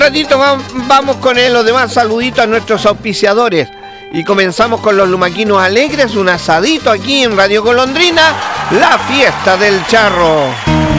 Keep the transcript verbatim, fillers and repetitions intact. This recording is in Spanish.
ratito vamos con él, los demás saluditos a nuestros auspiciadores. Y comenzamos con los lumaquinos alegres, un asadito aquí en Radio Golondrina, la fiesta del charro.